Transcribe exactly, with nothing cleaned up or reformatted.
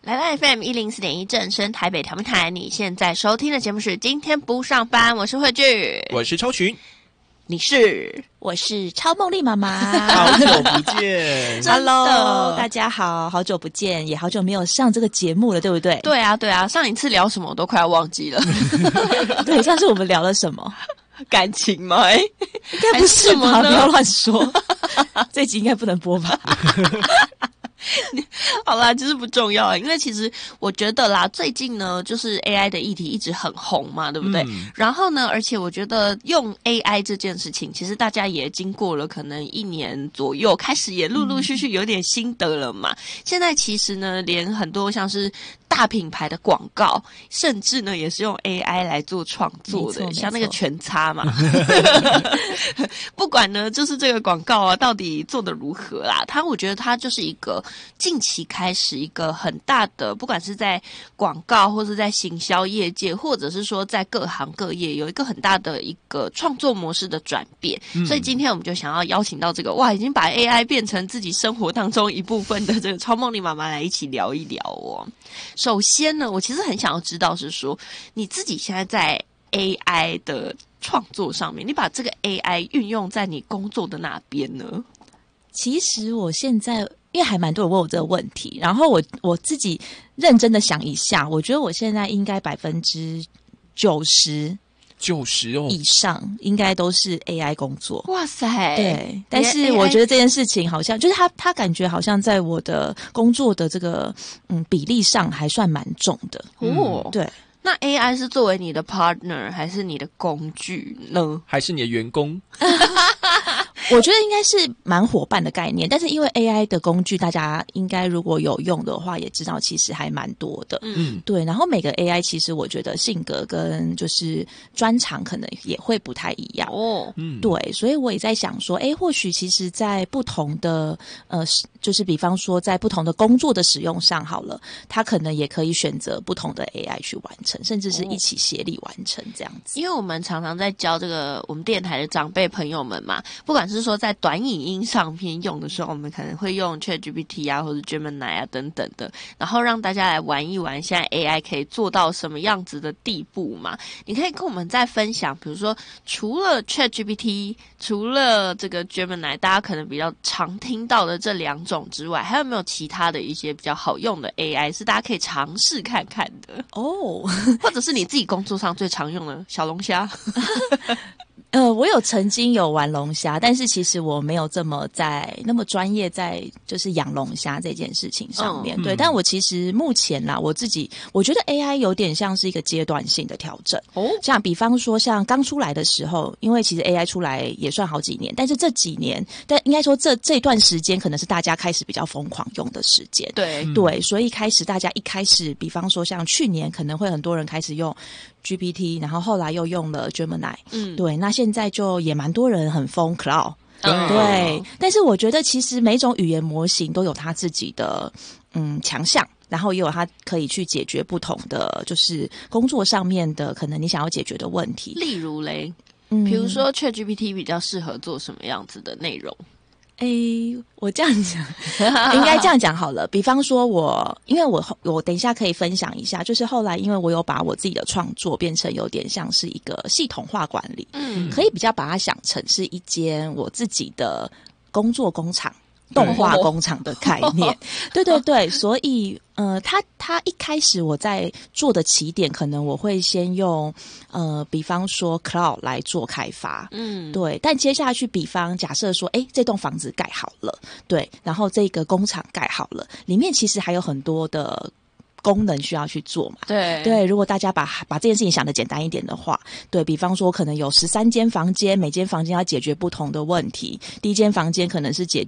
来来 F M 一零四点一正声台北调频台，你现在收听的节目是今天不上班，我是慧聚， 我是超群， 你是？ 我是超梦丽妈妈， 好久不见 Hello， 大家好，好久不见，也好久没有上这个节目了，对不对？ 对啊，对啊，上一次聊什么我都快要忘记了。 对，上次我们聊了什么？ 感情吗？哎， 应该不是吧？不要乱说，这集应该不能播吧？ 好啦，其实不重要，因为其实我觉得啦，最近呢，就是 A I 的议题一直很红嘛，对不对？嗯、然后呢，而且我觉得用 A I 这件事情，其实大家也经过了可能一年左右，开始也陆陆续续有点心得了嘛。嗯、现在其实呢，连很多像是大品牌的广告，甚至呢也是用 A I 来做创作的，像那个全擦嘛。不管呢，就是这个广告啊，到底做得如何啦？它，我觉得它就是一个近期开始一个很大的，不管是在广告，或是在行销业界，或者是说在各行各业，有一个很大的一个创作模式的转变。嗯、所以今天我们就想要邀请到这个哇，已经把 A I 变成自己生活当中一部分的这个超梦丽妈妈来一起聊一聊哦。首先呢，我其实很想要知道是说，你自己现在在 A I 的创作上面，你把这个 A I 运用在你工作的哪边呢？ 其实我现在因为还蛮多人问我这个问题，然后我我自己认真的想一下，我觉得我现在应该百分之九十。 九十哦以上应该都是 A I 工作。 哇塞！ 对，但是我觉得这件事情好像就是他他感觉好像在我的工作的这个嗯比例上还算蛮重的哦。 嗯、对， 那 A I 是作为你的 partner 还是你的工具呢？ 还是你的员工？ 我觉得应该是蛮伙伴的概念，但是因为 A I 的工具，大家应该如果有用的话，也知道其实还蛮多的。嗯，对。然后每个 A I 其实我觉得性格跟就是专长可能也会不太一样哦。嗯，对。所以我也在想说，哎，或许其实在不同的呃，就是比方说在不同的工作的使用上好了，他可能也可以选择不同的 A I 去完成，甚至是一起协力完成这样子。 因为我们常常在教这个我们电台的长辈朋友们嘛，不管是是说在短影音上面用的时候，我们可能会用 ChatGPT 啊或者 Gemini 啊等等的，然后让大家来玩一玩现在 A I 可以做到什么样子的地步嘛。你可以跟我们再分享，比如说除了 ChatGPT 除了这个 Gemini 大家可能比较常听到的这两种之外，还有没有其他的一些比较好用的 A I 是大家可以尝试看看的哦？或者是你自己工作上最常用的小龙虾呃，我有曾经有玩龙虾，但是其实我没有这么在那么专业在就是养龙虾这件事情上面。嗯、对，但我其实目前啦，我自己我觉得 A I 有点像是一个阶段性的调整。哦，像比方说像刚出来的时候，因为其实 A I 出来也算好几年，但是这几年，但应该说这这段时间可能是大家开始比较疯狂用的时间。 对对，所以开始大家一开始，比方说像去年可能会很多人开始用G P T， 然后后来又用了 Gemini， 嗯，对，那现在就也蛮多人很疯 Cloud， 嗯、对，但是我觉得其实每种语言模型都有它自己的嗯强项，然后也有它可以去解决不同的就是工作上面的可能你想要解决的问题， 例如嘞，嗯，比如说 ChatGPT 比较适合做什么样子的内容？ 诶，我这样讲，应该这样讲好了。比方说我，因为我我等一下可以分享一下，就是后来因为我有把我自己的创作变成有点像是一个系统化管理，嗯，可以比较把它想成是一间我自己的工作工厂。动画工厂的概念，对对对，所以呃，他他一开始我在做的起点，可能我会先用呃，比方说 Cloud 来做开发，嗯，对，但接下去，比方假设说，哎，这栋房子盖好了，对，然后这个工厂盖好了，里面其实还有很多的功能需要去做嘛， 对对，如果大家把把这件事情想得简单一点的话，对，比方说可能有十三间房间，每间房间要解决不同的问题，第一间房间可能是解